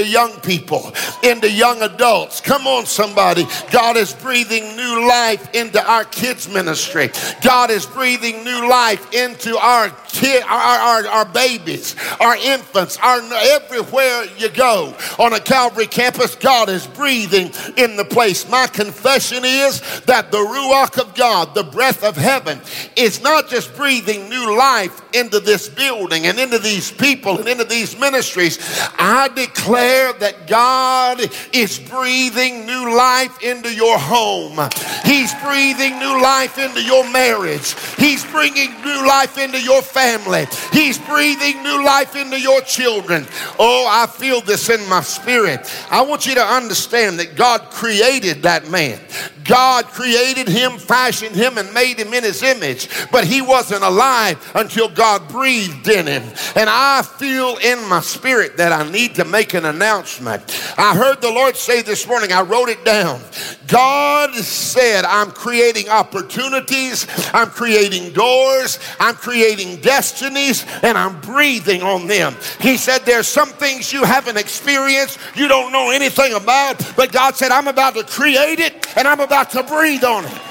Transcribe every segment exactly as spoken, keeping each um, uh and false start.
young people, into young adults. Come on, somebody. God is breathing new life into our kids ministry. God is breathing new life into our kid, our, our, our babies, our infants, our everywhere you go on a Calvary campus. God is breathing in the place. My confession is that the Ruach of God, the breath of heaven, is not just breathing new life into this building and into these people and into these ministries. I declare that God is breathing new life into your home. He's breathing new life into your marriage. He's bringing new life into your family. He's breathing new life into your children. Oh, I feel this in my spirit. I want you to understand that God created that man. God created him, fashioned him, and made him in his image. But he wasn't alive until God breathed in him. And I feel in my spirit that I need to make an announcement. I heard the Lord say this morning, I wrote it down. God said, I'm creating opportunities, I'm creating doors, I'm creating destinies, and I'm breathing on them. He said, there's some things you haven't experienced, you don't know anything about, but God said, I'm about to create it, and I'm about to breathe on it.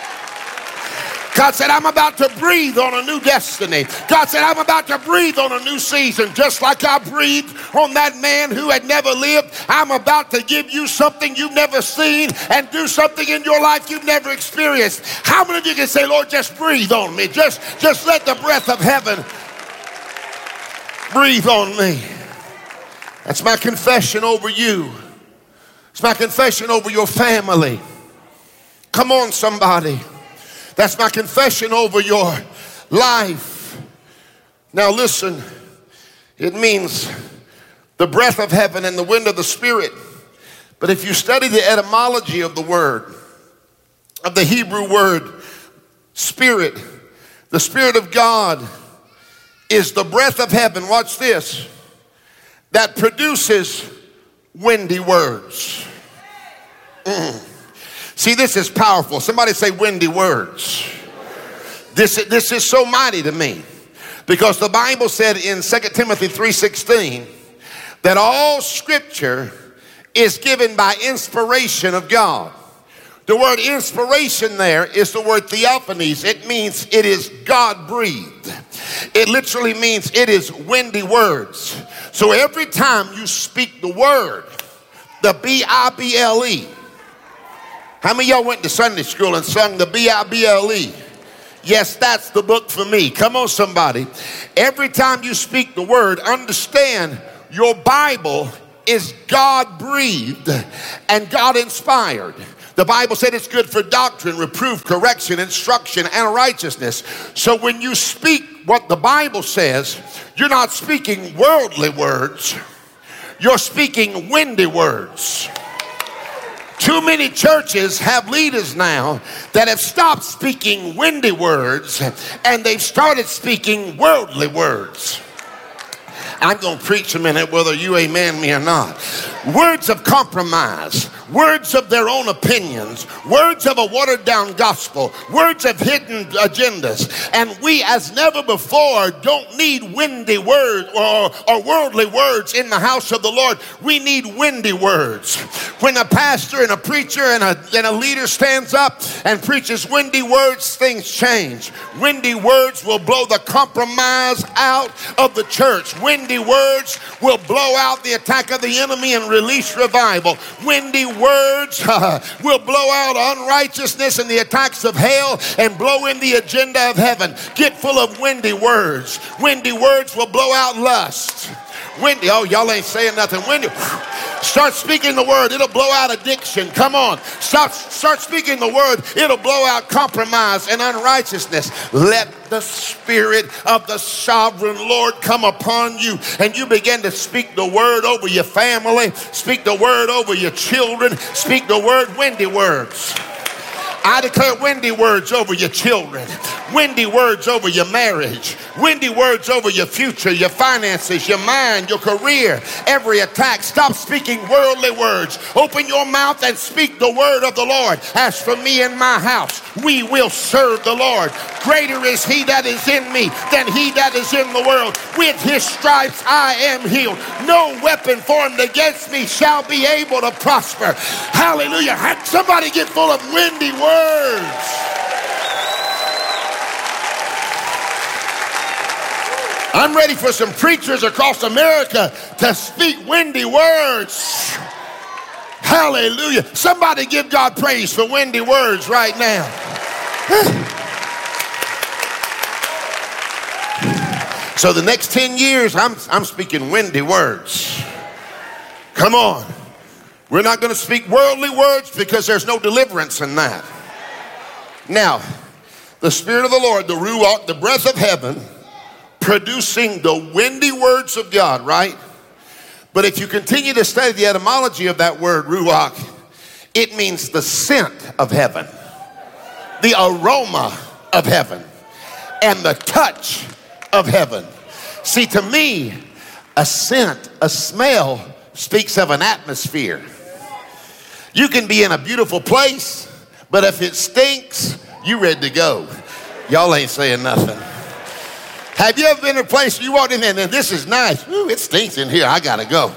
God said, I'm about to breathe on a new destiny. God said, I'm about to breathe on a new season. Just like I breathed on that man who had never lived, I'm about to give you something you've never seen and do something in your life you've never experienced. How many of you can say, Lord, just breathe on me? Just, just let the breath of heaven breathe on me. That's my confession over you. It's my confession over your family. Come on, somebody. That's my confession over your life. Now listen, it means the breath of heaven and the wind of the Spirit. But if you study the etymology of the word, of the Hebrew word, Spirit, the Spirit of God is the breath of heaven, watch this, that produces windy words. Mm. See, this is powerful. Somebody say windy words. This, this is so mighty to me because the Bible said in Second Timothy three sixteen that all scripture is given by inspiration of God. The word inspiration there is the word theophanes. It means it is God-breathed. It literally means it is windy words. So every time you speak the word, the B I B L E, how many of y'all went to Sunday school and sung the B I B L E? Yes, that's the book for me. Come on, somebody. Every time you speak the word, understand your Bible is God-breathed and God-inspired. The Bible said it's good for doctrine, reproof, correction, instruction, and righteousness. So when you speak what the Bible says, you're not speaking worldly words. You're speaking windy words. Too many churches have leaders now that have stopped speaking windy words and they've started speaking worldly words. I'm going to preach a minute whether you amen me or not. Words of compromise, words of their own opinions, words of a watered down gospel, words of hidden agendas. And we as never before don't need windy words or, or worldly words in the house of the Lord. We need windy words. When a pastor and a preacher and a, and a leader stands up and preaches windy words, things change. Windy words will blow the compromise out of the church. Windy words will blow out the attack of the enemy and release revival. Windy words uh, will blow out unrighteousness and the attacks of hell and blow in the agenda of heaven. Get full of windy words. Windy words will blow out lust. Windy, oh, y'all ain't saying nothing. Windy, start speaking the word. It'll blow out addiction. Come on. Start, start speaking the word. It'll blow out compromise and unrighteousness. Let the Spirit of the sovereign Lord come upon you and you begin to speak the word over your family. Speak the word over your children. Speak the word, windy words. I declare windy words over your children, Windy words over your marriage. Windy words over your future, your finances, your mind, your career. Every attack. Stop speaking worldly words. Open your mouth and speak the word of the Lord. As for me and my house, we will serve the Lord. Greater is he that is in me than he that is in the world. With his stripes I am healed. No weapon formed against me shall be able to prosper. Hallelujah. Somebody get full of windy words. I'm ready for some preachers across America to speak windy words. Hallelujah. Somebody give God praise for windy words right now. So the next ten years, I'm, I'm speaking windy words. Come on. We're not going to speak worldly words because there's no deliverance in that. Now, the Spirit of the Lord, the Ruach, the breath of heaven, producing the windy words of God, right? But if you continue to study the etymology of that word, Ruach, it means the scent of heaven, the aroma of heaven, and the touch of heaven. See, to me, a scent, a smell speaks of an atmosphere. You can be in a beautiful place, but if it stinks, you ready to go. Y'all ain't saying nothing. Have you ever been in a place you walked in there and this is nice? Ooh, it stinks in here. I got to go.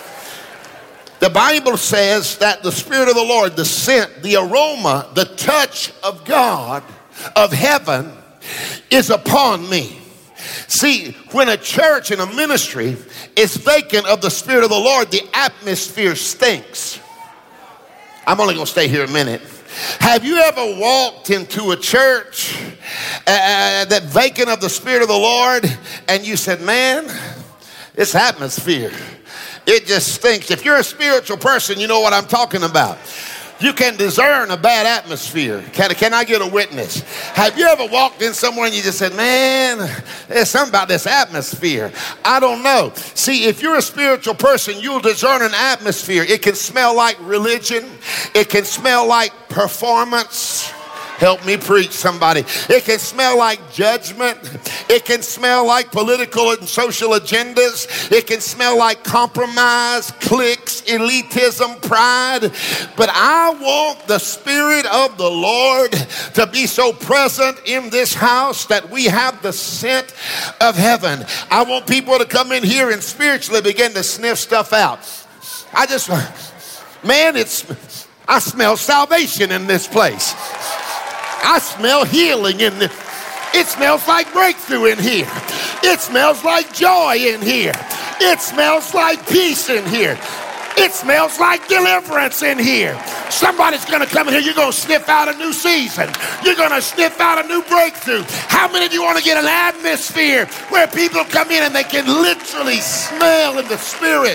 The Bible says that the Spirit of the Lord, the scent, the aroma, the touch of God, of heaven, is upon me. See, when a church and a ministry is vacant of the Spirit of the Lord, the atmosphere stinks. I'm only going to stay here a minute. Have you ever walked into a church uh, that vacant of the Spirit of the Lord and you said, man, this atmosphere, it just stinks. If you're a spiritual person, you know what I'm talking about. You can discern a bad atmosphere. Can, can I get a witness? Have you ever walked in somewhere and you just said, man, there's something about this atmosphere. I don't know. See, if you're a spiritual person, you'll discern an atmosphere. It can smell like religion. It can smell like performance. Help me preach, somebody. It can smell like judgment. It can smell like political and social agendas. It can smell like compromise, cliques, elitism, pride. But I want the Spirit of the Lord to be so present in this house that we have the scent of heaven. I want people to come in here and spiritually begin to sniff stuff out. I just, man, it's, I smell salvation in this place. I smell healing in this. It smells like breakthrough in here. It smells like joy in here. It smells like peace in here. It smells like deliverance in here. Somebody's going to come in here. You're going to sniff out a new season. You're going to sniff out a new breakthrough. How many of you want to get an atmosphere where people come in and they can literally smell in the Spirit?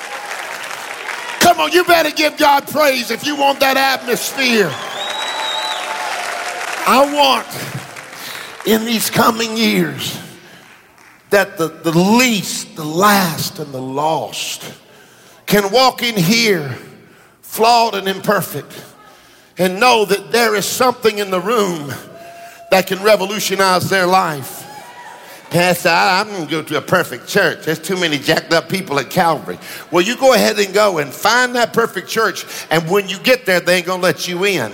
Come on, you better give God praise if you want that atmosphere. I want in these coming years that the, the least, the last, and the lost can walk in here flawed and imperfect and know that there is something in the room that can revolutionize their life. Pastor, I, I'm going to go to a perfect church. There's too many jacked up people at Calvary. Well, you go ahead and go and find that perfect church, and when you get there, they ain't going to let you in.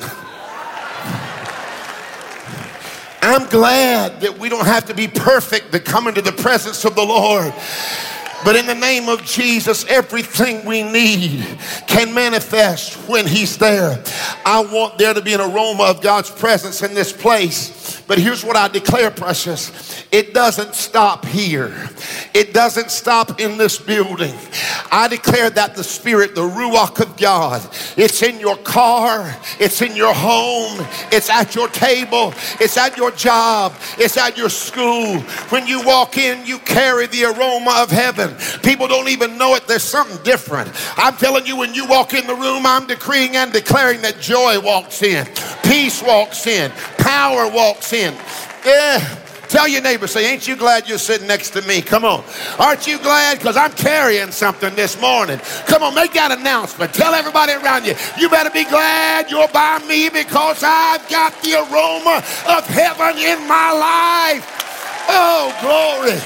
I'm glad that we don't have to be perfect to come into the presence of the Lord. But in the name of Jesus, everything we need can manifest when he's there. I want there to be an aroma of God's presence in this place. But here's what I declare, precious. It doesn't stop here. It doesn't stop in this building. I declare that the Spirit, the Ruach of God, it's in your car, it's in your home, it's at your table, it's at your job, it's at your school. When you walk in, you carry the aroma of heaven. People don't even know it. There's something different. I'm telling you, when you walk in the room, I'm decreeing and declaring that joy walks in, peace walks in, power walks in. Yeah. Tell your neighbor, say, ain't you glad you're sitting next to me? Come on. Aren't you glad? Because I'm carrying something this morning. Come on, make that announcement. Tell everybody around you, you better be glad you're by me because I've got the aroma of heaven in my life. Oh, glory.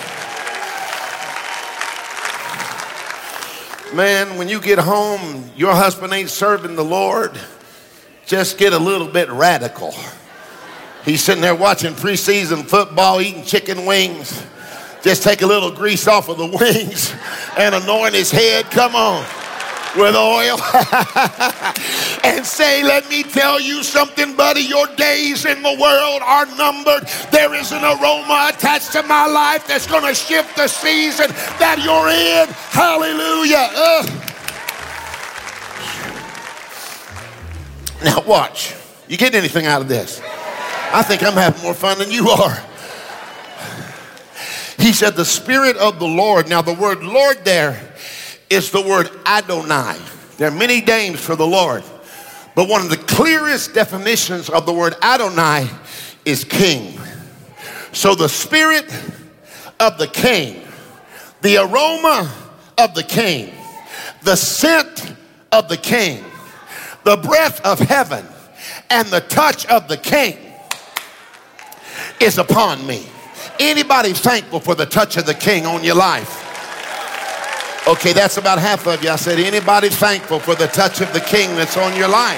Man, when you get home, your husband ain't serving the Lord, just get a little bit radical. He's sitting there watching preseason football, eating chicken wings. Just take a little grease off of the wings and anoint his head, come on, with oil. And say, let me tell you something, buddy, your days in the world are numbered. There is an aroma attached to my life that's going to shift the season that you're in. Hallelujah. Uh. Now watch. You getting anything out of this? I think I'm having more fun than you are. He said, the Spirit of the Lord. Now the word Lord there is the word Adonai. There are many names for the Lord, but one of the clearest definitions of the word Adonai is king. So the Spirit of the King, the aroma of the King, the scent of the King, the breath of heaven, and the touch of the King is upon me. Anybody thankful for the touch of the King on your life? Okay, that's about half of you. I said, anybody thankful for the touch of the King that's on your life?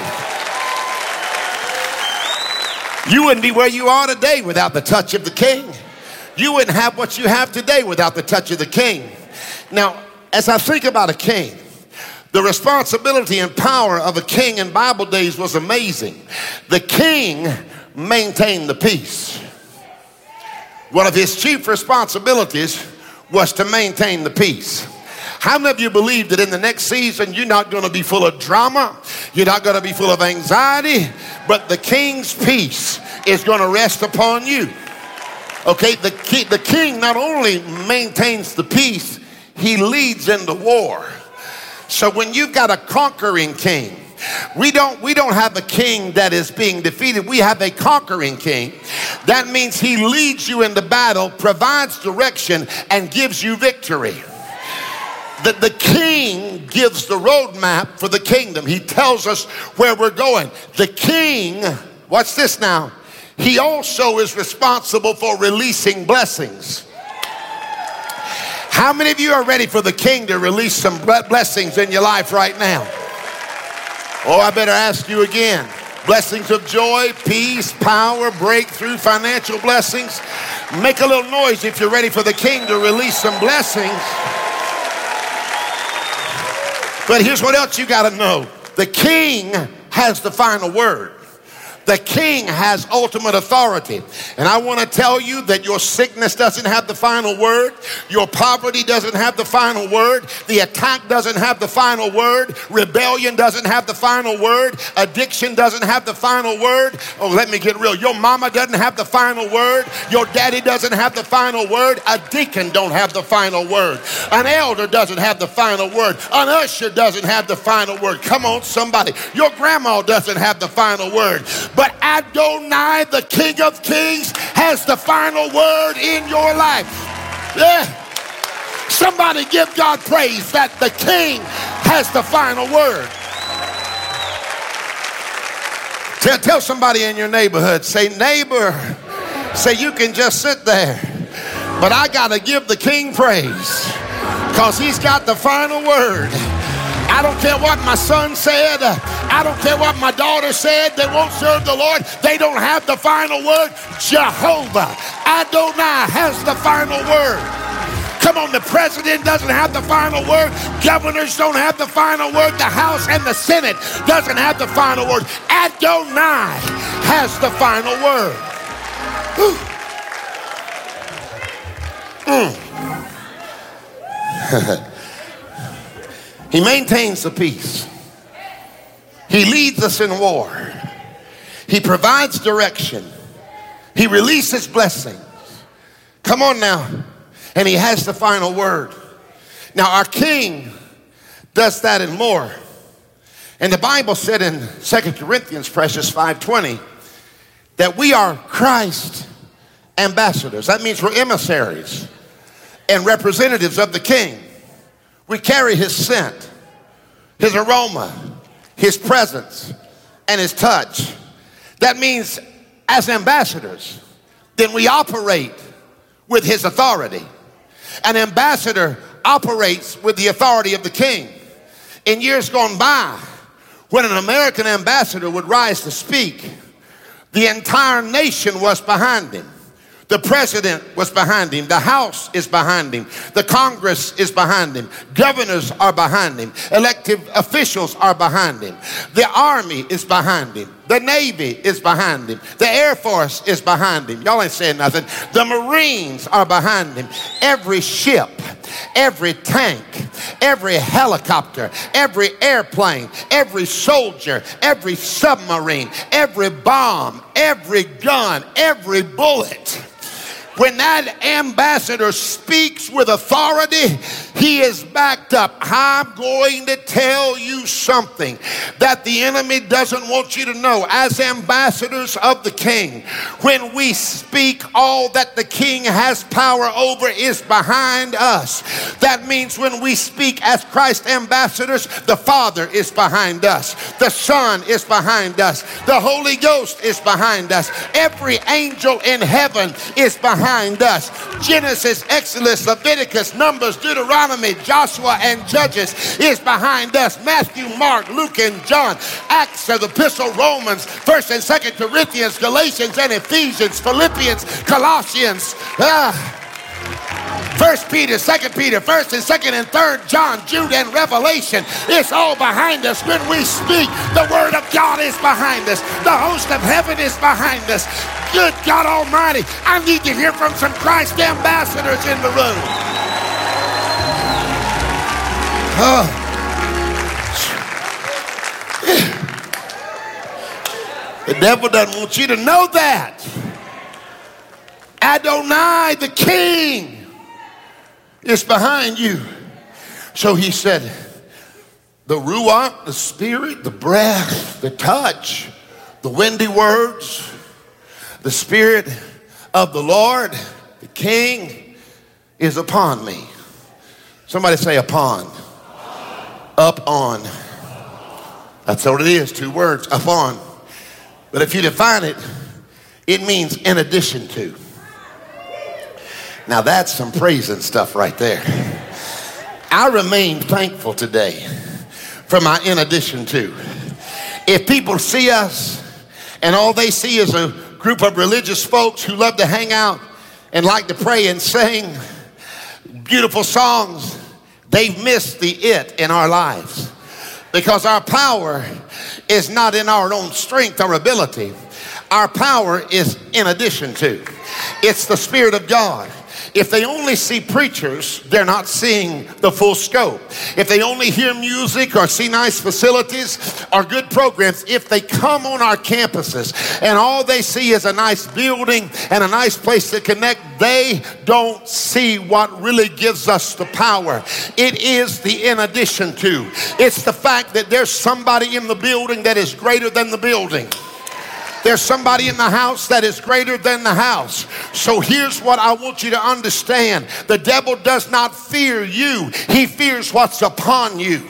You wouldn't be where you are today without the touch of the King. You wouldn't have what you have today without the touch of the King. Now, as I think about a king, the responsibility and power of a king in Bible days was amazing. The king maintained the peace. One of his chief responsibilities was to maintain the peace. How many of you believe that in the next season you're not going to be full of drama, you're not going to be full of anxiety, but the king's peace is going to rest upon you? Okay, the, ki- the king not only maintains the peace, he leads in the war. So when you've got a conquering king, we don't, we don't have a king that is being defeated. We have a conquering king. That means he leads you into battle, provides direction, and gives you victory. That the king gives the roadmap for the kingdom. He tells us where we're going. The king, watch this now, he also is responsible for releasing blessings. How many of you are ready for the king to release some blessings in your life right now? Oh, I better ask you again. Blessings of joy, peace, power, breakthrough, financial blessings. Make a little noise if you're ready for the king to release some blessings. But here's what else you got to know. The king has the final word. The king has ultimate authority. And I want to tell you that your sickness doesn't have the final word. Your poverty doesn't have the final word. The attack doesn't have the final word. Rebellion doesn't have the final word. Addiction doesn't have the final word. Oh, let me get real. Your mama doesn't have the final word. Your daddy doesn't have the final word. A deacon don't have the final word. An elder doesn't have the final word. An usher doesn't have the final word. Come on, somebody. Your grandma doesn't have the final word. But Adonai, the King of Kings, has the final word in your life. Yeah. Somebody give God praise that the King has the final word. Tell, tell somebody in your neighborhood, say, neighbor, say, you can just sit there, but I got to give the King praise because he's got the final word. I don't care what my son said. I don't care what my daughter said. They won't serve the Lord. They don't have the final word. Jehovah Adonai has the final word. Come on, the president doesn't have the final word. Governors don't have the final word. The House and the Senate doesn't have the final word. Adonai has the final word. Mm. He maintains the peace. He leads us in war. He provides direction. He releases blessings. Come on now. And he has the final word. Now our king does that and more. And the Bible said in Second Corinthians, precious five twenty, that we are Christ ambassadors. That means we're emissaries and representatives of the king. We carry his scent, his aroma, his presence, and his touch. That means as ambassadors, then we operate with his authority. An ambassador operates with the authority of the king. In years gone by, when an American ambassador would rise to speak, the entire nation was behind him. The president was behind him. The House is behind him. The Congress is behind him. Governors are behind him. Elected officials are behind him. The Army is behind him. The Navy is behind him. The Air Force is behind him. Y'all ain't saying nothing. The Marines are behind him. Every ship, every tank, every helicopter, every airplane, every soldier, every submarine, every bomb, every gun, every bullet. When that ambassador speaks with authority, he is backed up. I'm going to tell you something that the enemy doesn't want you to know. As ambassadors of the king, when we speak, all that the king has power over is behind us. That means when we speak as Christ ambassadors, the Father is behind us. The Son is behind us. The Holy Ghost is behind us. Every angel in heaven is behind us. Genesis, Exodus, Leviticus, Numbers, Deuteronomy, Joshua, and Judges is behind us. Matthew, Mark, Luke, and John, Acts of the Epistle, Romans, First and Second Corinthians, Galatians, and Ephesians, Philippians, Colossians, uh, First Peter, Second Peter, First and Second and Third John, Jude, and Revelation. It's all behind us. When we speak, the Word of God is behind us. The host of heaven is behind us. Good God Almighty, I need to hear from some Christ ambassadors in the room. Oh. The devil doesn't want you to know that. Adonai, the King, is behind you. So he said, the ruach, the spirit, the breath, the touch, the windy words, the Spirit of the Lord, the King, is upon me. Somebody say upon. Up on. That's what it is, two words, upon. But if you define it, it means in addition to. Now that's some praising stuff right there. I remain thankful today for my in addition to. If people see us and all they see is a group of religious folks who love to hang out and like to pray and sing beautiful songs, they've missed the it in our lives. Because our power is not in our own strength or ability. Our power is in addition to. It's the Spirit of God. If they only see preachers, they're not seeing the full scope. If they only hear music or see nice facilities or good programs, if they come on our campuses and all they see is a nice building and a nice place to connect, they don't see what really gives us the power. It is the in addition to. It's the fact that there's somebody in the building that is greater than the building. There's somebody in the house that is greater than the house. So here's what I want you to understand. The devil does not fear you. He fears what's upon you.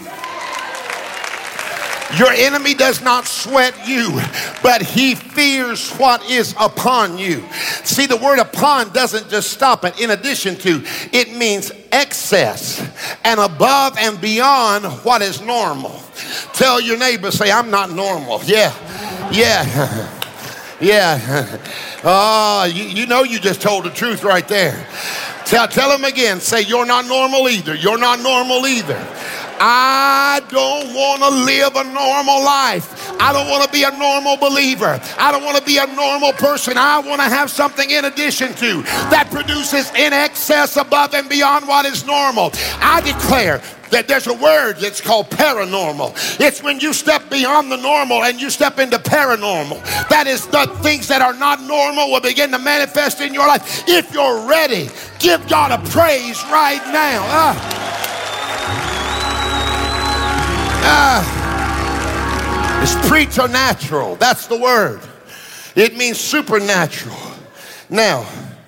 Your enemy does not sweat you, but he fears what is upon you. See, the word upon doesn't just stop at in addition to. It means excess and above and beyond what is normal. Tell your neighbor, say, I'm not normal. Yeah, yeah. Yeah. Oh, you, you know you just told the truth right there. Tell, tell them again. Say, you're not normal either. You're not normal either. I don't want to live a normal life. I don't want to be a normal believer. I don't want to be a normal person. I want to have something in addition to that produces in excess, above and beyond what is normal. I declare that there's a word that's called paranormal. It's when you step beyond the normal and you step into paranormal. That is, the things that are not normal will begin to manifest in your life. If you're ready, give God a praise right now. Uh, uh, it's preternatural. That's the word. It means supernatural. Now,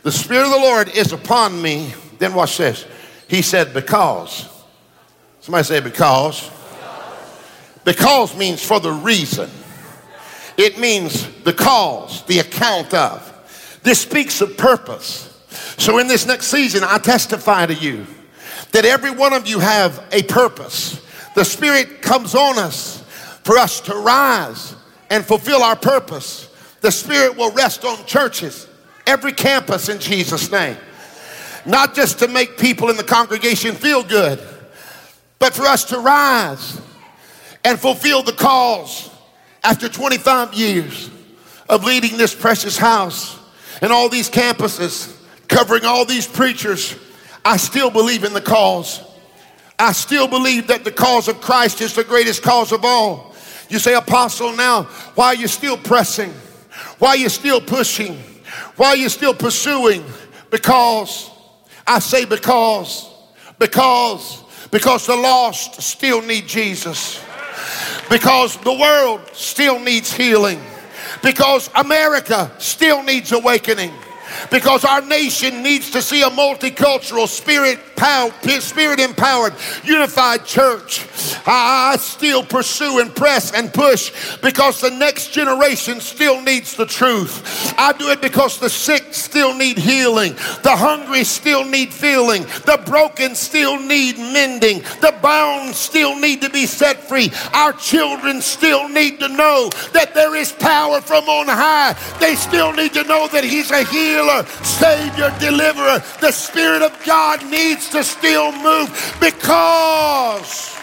The Spirit of the Lord is upon me. Then watch this. He said, because. Somebody say because. Because means for the reason. It means the cause, the account of. This speaks of purpose. So in this next season, I testify to you that every one of you have a purpose. The Spirit comes on us for us to rise and fulfill our purpose. The Spirit will rest on churches, every campus in Jesus' name. Not just to make people in the congregation feel good, but for us to rise and fulfill the cause. After twenty-five years of leading this precious house and all these campuses, covering all these preachers, I still believe in the cause. I still believe that the cause of Christ is the greatest cause of all. You say, Apostle, now, why are you still pressing? Why are you still pushing? Why are you still pursuing? Because, I say because, because, because the lost still need Jesus. Because the world still needs healing. Because America still needs awakening. Because our nation needs to see a multicultural, spirit powered, spirit empowered, unified church. I still pursue and press and push because the next generation still needs the truth. I do it because the sick still need healing. The hungry still need filling. The broken still need mending. The bound still need to be set free. Our children still need to know that there is power from on high. They still need to know that He's a healer, Savior, deliverer. The Spirit of God needs to still move because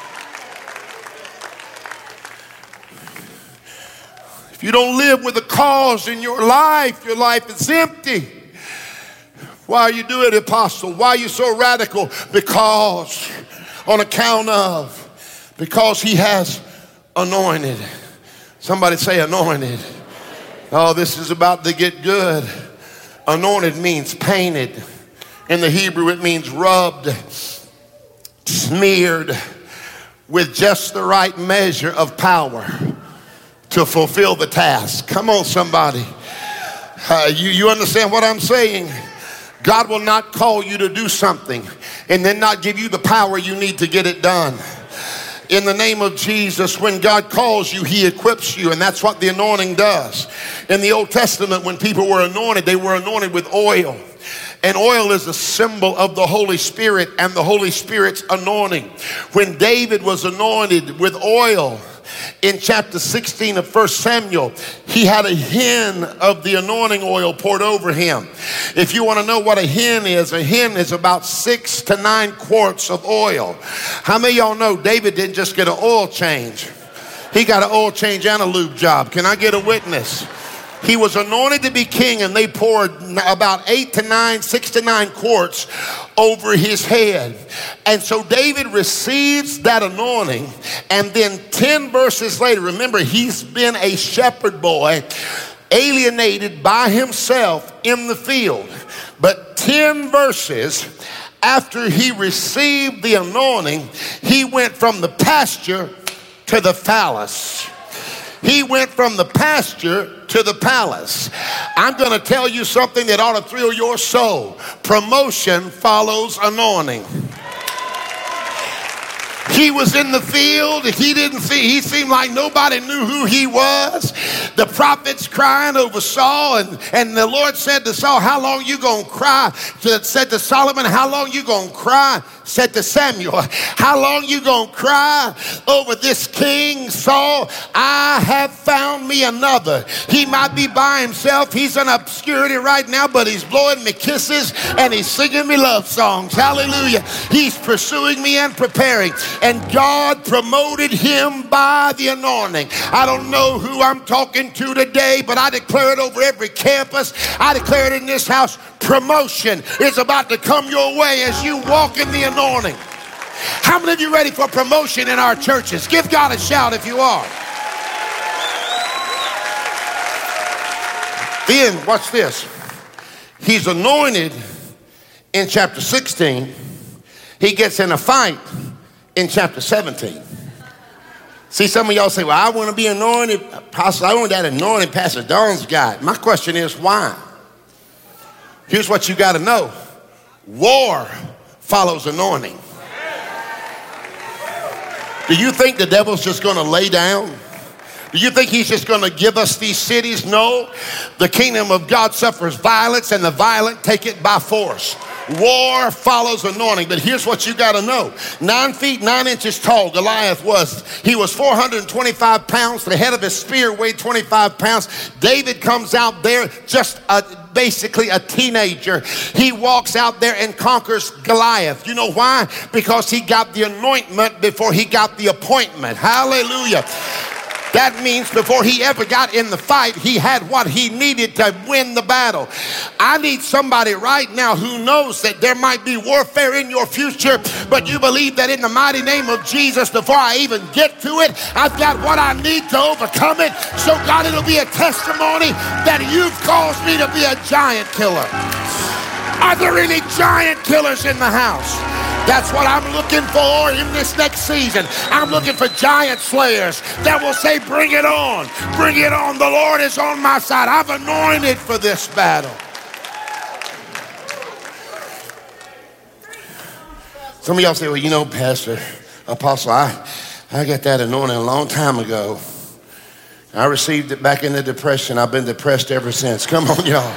if you don't live with a cause in your life, your life is empty. Why are you doing it, Apostle? Why are you so radical? Because, on account of, because He has anointed. Somebody say anointed. Oh, this is about to get good. Anointed means painted. In the Hebrew, it means rubbed, smeared with just the right measure of power to fulfill the task. Come on, somebody. Uh, you, you understand what I'm saying? God will not call you to do something and then not give you the power you need to get it done. In the name of Jesus, when God calls you, He equips you, and that's what the anointing does. In the Old Testament, when people were anointed, they were anointed with oil. And oil is a symbol of the Holy Spirit and the Holy Spirit's anointing. When David was anointed with oil, in chapter sixteen of First Samuel, he had a hin of the anointing oil poured over him. If you want to know what a hin is, a hin is about six to nine quarts of oil. How many of y'all know David didn't just get an oil change? He got an oil change and a lube job. Can I get a witness? He was anointed to be king, and they poured about eight to nine, six to nine quarts over his head. And so David receives that anointing, and then ten verses later, remember, he's been a shepherd boy, alienated by himself in the field. But ten verses after he received the anointing, he went from the pasture to the palace. He went from the pasture to the palace. I'm going to tell you something that ought to thrill your soul. Promotion follows anointing. He was in the field. He didn't see, he seemed like nobody knew who he was. The prophets crying over Saul, and, and the Lord said to Saul, how long you gonna cry? Said to Solomon, how long you gonna cry? Said to Samuel, how long you gonna cry over this king, Saul? I have found me another. He might be by himself. He's in obscurity right now, but he's blowing me kisses and he's singing me love songs. Hallelujah. He's pursuing me and preparing. And God promoted him by the anointing. I don't know who I'm talking to today, but I declare it over every campus. I declare it in this house. Promotion is about to come your way as you walk in the anointing. How many of you ready for promotion in our churches? Give God a shout if you are. Then, watch this. He's anointed in chapter sixteen. He gets in a fight in chapter seventeen. See, some of y'all say, well, I want to be anointed. Pastor, I want that anointing Pastor Don's got. My question is, why? Here's what you got to know. War follows anointing. Do you think the devil's just going to lay down? Do you think he's just going to give us these cities? No. The kingdom of God suffers violence, and the violent take it by force. War follows anointing. But here's what you got to know. Nine feet, nine inches tall Goliath was. He was four hundred twenty-five pounds. The head of his spear weighed twenty-five pounds. David comes out there just a, basically a teenager. He walks out there and conquers Goliath. You know why? Because he got the anointment before he got the appointment. Hallelujah. That means before he ever got in the fight, he had what he needed to win the battle. I need somebody right now who knows that there might be warfare in your future, but you believe that in the mighty name of Jesus, before I even get to it, I've got what I need to overcome it. So God, it'll be a testimony that you've caused me to be a giant killer. Are there any giant killers in the house? That's what I'm looking for in this next season. I'm looking for giant slayers that will say, bring it on, bring it on. The Lord is on my side. I've anointed for this battle. Some of y'all say, well, you know, Pastor, Apostle, I, I got that anointing a long time ago. I received it back in the Depression. I've been depressed ever since. Come on, y'all.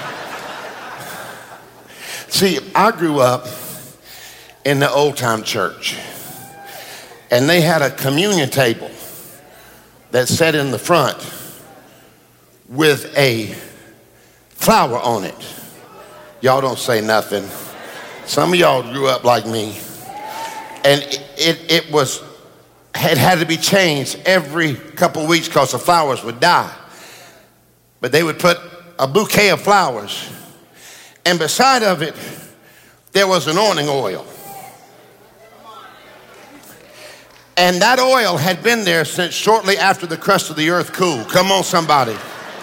See, I grew up in the old time church, and they had a communion table that sat in the front with a flower on it. Y'all don't say nothing. Some of y'all grew up like me, and it, it, it was it had to be changed every couple of weeks because the flowers would die. But they would put a bouquet of flowers, and beside of it there was anointing oil. And that oil had been there since shortly after the crust of the earth cooled. Come on, somebody.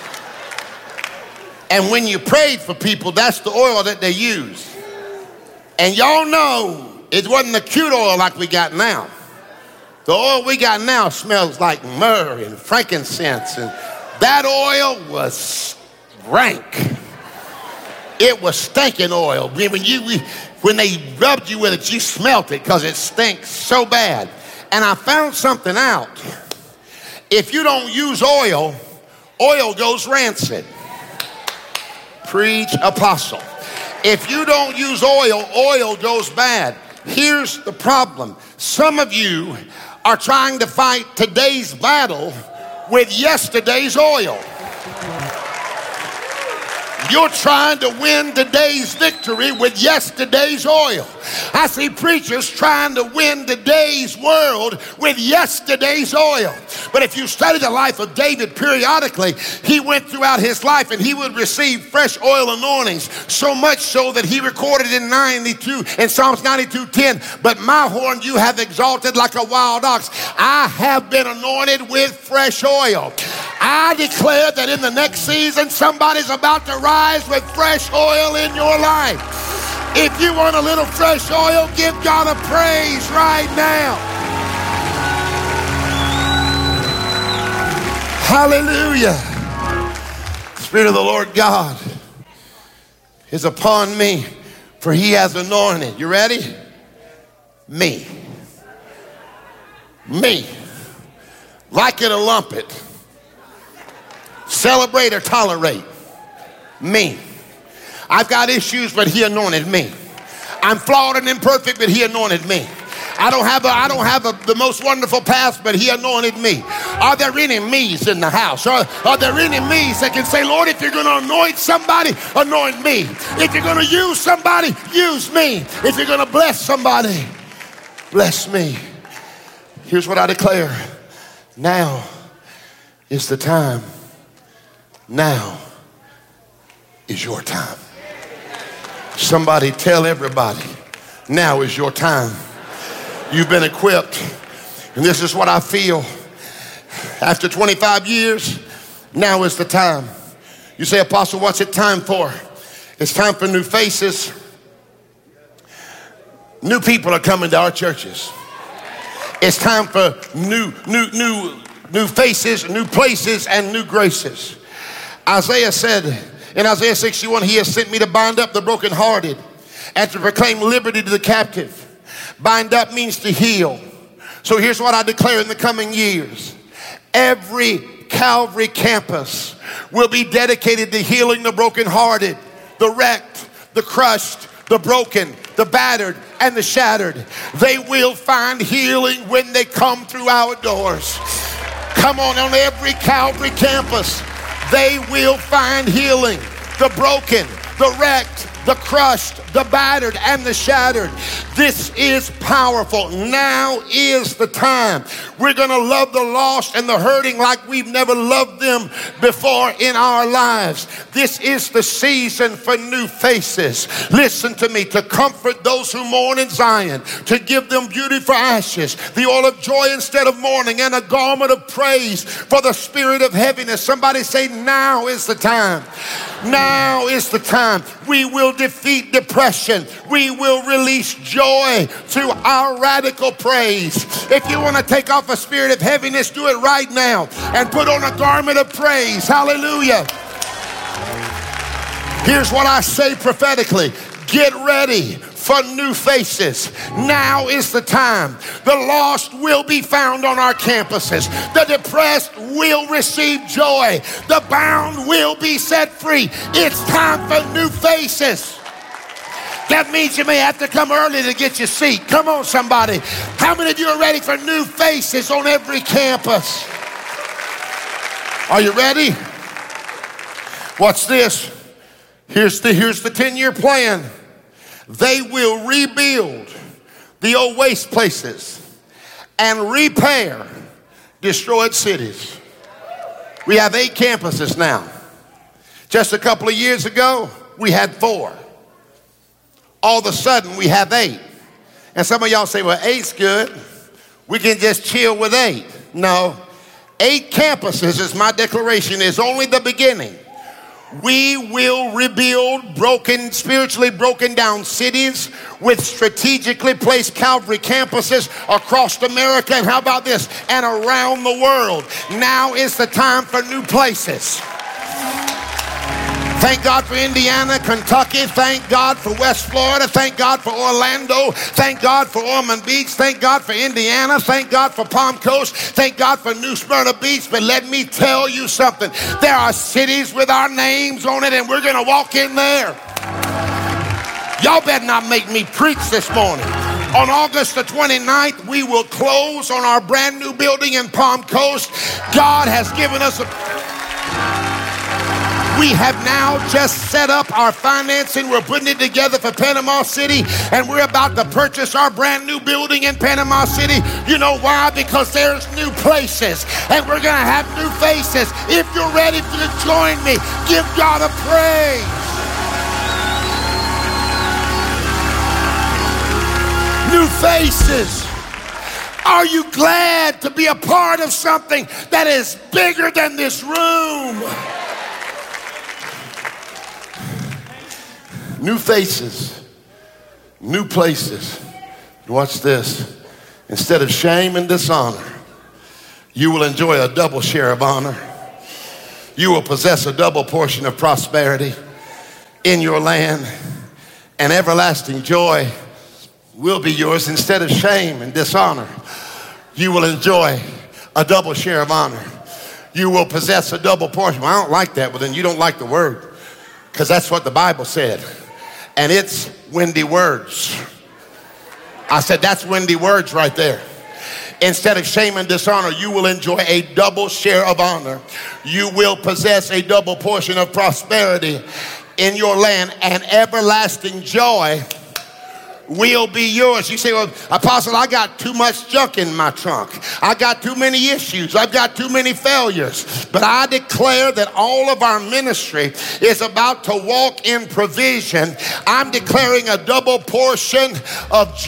And when you prayed for people, that's the oil that they used. And y'all know it wasn't the cute oil like we got now. The oil we got now smells like myrrh and frankincense. And that oil was rank. It was stinking oil. When, you, when they rubbed you with it, you smelt it because it stinks so bad. And I found something out. If you don't use oil, oil goes rancid. Preach, apostle. If you don't use oil, oil goes bad. Here's the problem. Some of you are trying to fight today's battle with yesterday's oil. You're trying to win today's victory with yesterday's oil. I see preachers trying to win today's world with yesterday's oil. But if you study the life of David periodically, he went throughout his life and he would receive fresh oil anointings, so much so that he recorded in ninety-two, in Psalms ninety-two ten, but my horn you have exalted like a wild ox. I have been anointed with fresh oil. I declare that in the next season, somebody's about to rise with fresh oil in your life. If you want a little fresh oil, give God a praise right now. Hallelujah. The Spirit of the Lord God is upon me, for he has anointed. You ready? Me. Me. Like it or lump it. Celebrate or tolerate. Me. I've got issues, but he anointed me. I'm flawed and imperfect, but he anointed me. I don't have a, I don't have a, the most wonderful past, but he anointed me. Are there any me's in the house? Are, are there any me's that can say, Lord, if you're going to anoint somebody, anoint me. If you're going to use somebody, use me. If you're going to bless somebody, bless me. Here's what I declare. Now is the time. Now is your time. Somebody tell everybody, now is your time. You've been equipped, and this is what I feel. After twenty-five years, now is the time. You say, Apostle, what's it time for? It's time for new faces. New people are coming to our churches. It's time for new, new, new, new faces, new places, and new graces. Isaiah said In Isaiah sixty-one, he has sent me to bind up the brokenhearted and to proclaim liberty to the captive. Bind up means to heal. So here's what I declare in the coming years. Every Calvary campus will be dedicated to healing the brokenhearted, the wrecked, the crushed, the broken, the battered, and the shattered. They will find healing when they come through our doors. Come on, on every Calvary campus, they will find healing. The broken, the wrecked, the crushed, the battered, and the shattered. This is powerful. Now is the time. We're going to love the lost and the hurting like we've never loved them before in our lives. This is the season for new faces. Listen to me. To comfort those who mourn in Zion, to give them beauty for ashes, the oil of joy instead of mourning, and a garment of praise for the spirit of heaviness. Somebody say, now is the time. Now is the time. We will defeat depression. We will release joy through our radical praise. If you want to take off a spirit of heaviness, do it right now and put on a garment of praise. Hallelujah. Here's what I say prophetically. Get ready for new faces. Now is the time. The lost will be found on our campuses. The depressed will receive joy. The bound will be set free. It's time for new faces. That means you may have to come early to get your seat. Come on, somebody. How many of you are ready for new faces on every campus? Are you ready? What's this? Here's the, here's the ten-year plan. They will rebuild the old waste places and repair destroyed cities. We have eight campuses now. Just a couple of years ago, we had four. All of a sudden, we have eight. And some of y'all say, well, eight's good. We can just chill with eight. No, eight campuses, is my declaration, is only the beginning. We will rebuild broken, spiritually broken down cities with strategically placed Calvary campuses across America. And how about this? And around the world. Now is the time for new places. Thank God for Indiana, Kentucky. Thank God for West Florida. Thank God for Orlando. Thank God for Ormond Beach. Thank God for Indiana. Thank God for Palm Coast. Thank God for New Smyrna Beach. But let me tell you something. There are cities with our names on it, and we're going to walk in there. Y'all better not make me preach this morning. On August the twenty-ninth, we will close on our brand new building in Palm Coast. God has given us a... We have now just set up our financing. We're putting it together for Panama City, and we're about to purchase our brand new building in Panama City. You know why? Because there's new places, and we're going to have new faces. If you're ready to join me, give God a praise. New faces. Are you glad to be a part of something that is bigger than this room? New faces, new places. Watch this. Instead of shame and dishonor, you will enjoy a double share of honor. You will possess a double portion of prosperity in your land, and everlasting joy will be yours. Instead of shame and dishonor, you will enjoy a double share of honor. You will possess a double portion. Well, I don't like that. Well, then you don't like the word, because that's what the Bible said. And it's windy words. I said, that's windy words right there. Instead of shame and dishonor, you will enjoy a double share of honor. You will possess a double portion of prosperity in your land, and everlasting joy will be yours. You say, well, Apostle, I got too much junk in my trunk. I got too many issues. I've got too many failures. But I declare that all of our ministry is about to walk in provision. I'm declaring a double portion of